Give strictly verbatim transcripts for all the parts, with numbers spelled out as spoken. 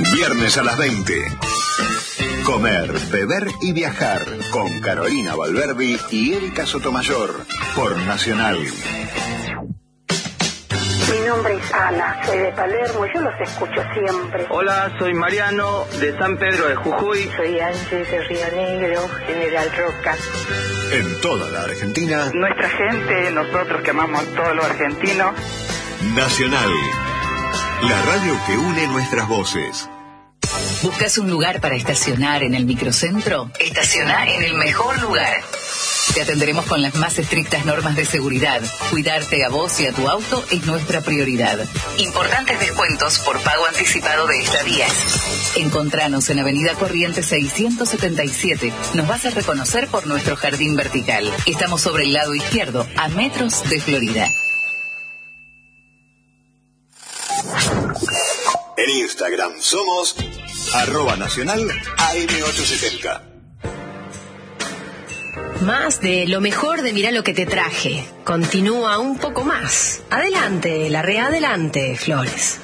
Viernes a las veinte. Comer, beber y viajar con Carolina Valverdi y Erika Sotomayor por Nacional. Mi nombre es Ana, soy de Palermo y yo los escucho siempre. Hola, soy Mariano de San Pedro de Jujuy. Soy Angie de Río Negro, General Roca. En toda la Argentina. Nuestra gente, nosotros que amamos todo lo argentino. Nacional, la radio que une nuestras voces. ¿Buscas un lugar para estacionar en el microcentro? Estaciona en el mejor lugar. Te atenderemos con las más estrictas normas de seguridad. Cuidarte a vos y a tu auto es nuestra prioridad. Importantes descuentos por pago anticipado de estadías. Encontranos en Avenida Corrientes seiscientos setenta y siete. Nos vas a reconocer por nuestro jardín vertical. Estamos sobre el lado izquierdo, a metros de Florida. En Instagram somos arroba nacional A M ochocientos setenta. Más de lo mejor de Mirá lo que te traje. Continúa un poco más. Adelante, la re adelante, Flores.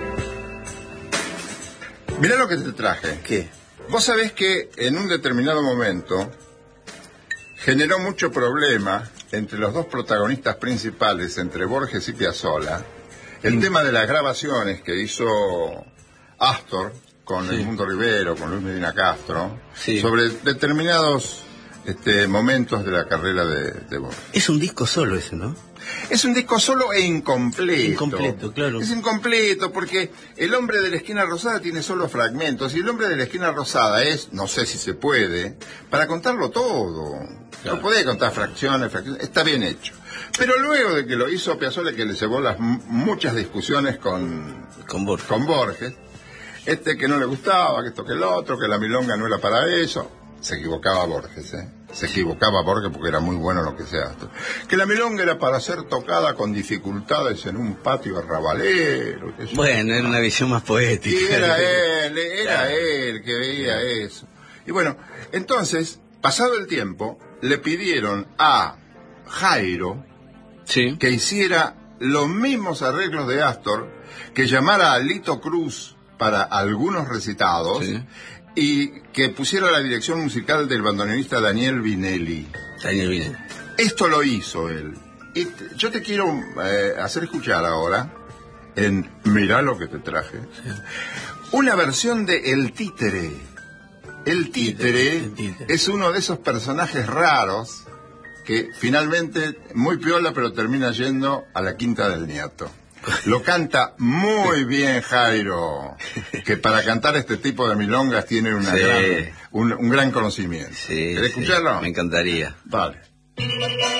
Mirá lo que te traje. ¿Qué? Vos sabés que en un determinado momento generó mucho problema entre los dos protagonistas principales, entre Borges y Piazzolla, el mm. tema de las grabaciones que hizo Astor con sí. Edmundo Rivero, con Luis Medina Castro, sí. sobre determinados este, momentos de la carrera de, de Borges. Es un disco solo ese, ¿no? Es un disco solo e incompleto. Incompleto, claro. Es incompleto porque El hombre de la esquina rosada tiene solo fragmentos y El hombre de la esquina rosada es, no sé si se puede, para contarlo todo. Claro. No podés contar fracciones, fracciones, está bien hecho. Pero luego de que lo hizo Piazzolla, que le llevó las m- muchas discusiones con, con, Borges. con Borges, este que no le gustaba, que esto que el otro, que la milonga no era para eso, se equivocaba Borges, ¿eh? Se equivocaba Borges porque era muy bueno lo que sea esto. Que la milonga era para ser tocada con dificultades en un patio arrabalero. Bueno, era una visión más poética. Y era él, era él que veía eso. Y bueno, entonces, pasado el tiempo, le pidieron a Jairo sí. que hiciera los mismos arreglos de Astor, que llamara a Lito Cruz para algunos recitados, sí. y que pusiera la dirección musical del bandoneonista Daniel Vinelli. Daniel Vinelli. Esto lo hizo él. Y t- yo te quiero eh, hacer escuchar ahora, en Mirá lo que te traje, sí. una versión de El Títere. El Títere, El Títere es uno de esos personajes raros que finalmente, muy piola, pero termina yendo a la quinta del nieto. Lo canta muy bien Jairo, que para cantar este tipo de milongas tiene una sí. gran, un, un gran conocimiento. Sí, ¿Querés sí, escucharlo? Me encantaría. Vale.